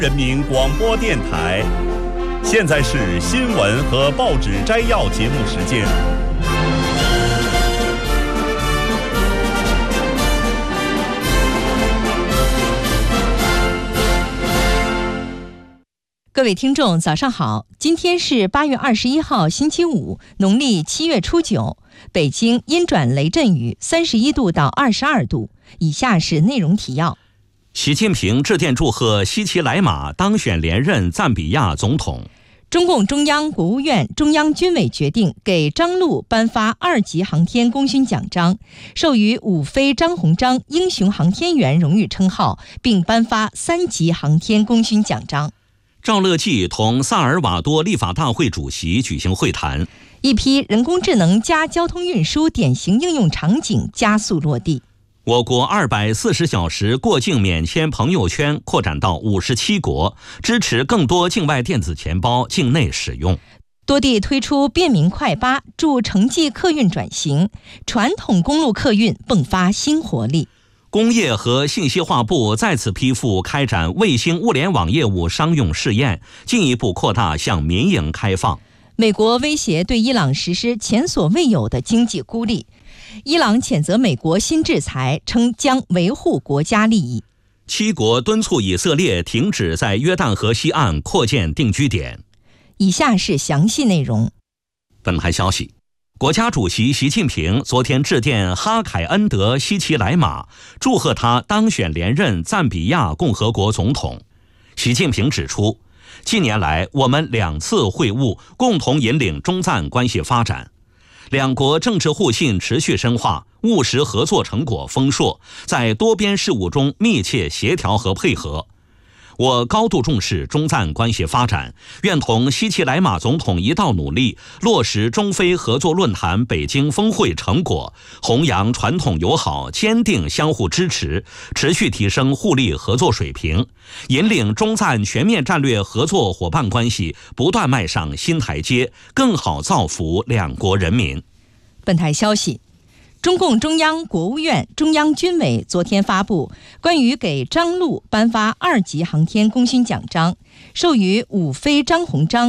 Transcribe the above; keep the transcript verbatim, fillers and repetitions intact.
人民广播电台，现在是新闻和报纸摘要节目时间。 各位听众早上好，今天是八月二十一号星期五，农历七月初九，北京阴转雷阵雨，三十一度到二十二度。以下是内容提要。 习近平致电祝贺希奇莱马当选连任赞比亚总统。 中共中央、国务院、中央军委决定给张陆颁发二级航天功勋奖章，授予伍飞张鸿章英雄航天员荣誉称号，并颁发三级航天功勋奖章。 赵乐际同萨尔瓦多立法大会主席举行会谈， 一批人工智能加交通运输典型应用场景加速落地。 我国二百四十小时过境免签朋友圈扩展到五十七国，支持更多境外电子钱包境内使用。 多地推出便民快八，助城际客运转型，传统公路客运迸发新活力。 工业和信息化部再次批复开展卫星物联网业务商用试验，进一步扩大向民营开放。 美国威胁对伊朗实施前所未有的经济孤立，伊朗谴责美国新制裁，称将维护国家利益。 七国敦促以色列停止在约旦河西岸扩建定居点。 以下是详细内容。 本台消息，国家主席习近平昨天致电哈凯恩德·希奇莱马，祝贺他当选连任赞比亚共和国总统。习近平指出，近年来我们两次会晤，共同引领中赞关系发展，两国政治互信持续深化，务实合作成果丰硕，在多边事务中密切协调和配合。我高度重视中赞关系发展，愿同希奇莱马总统一道努力，落实中非合作论坛北京峰会成果，弘扬传统友好，坚定相互支持，持续提升互利合作水平，引领中赞全面战略合作伙伴关系不断迈上新台阶，更好造福两国人民。 本台消息，中共中央、国务院、中央军委昨天发布关于给张陆颁发二级航天功勋奖章，授予伍飞张鸿章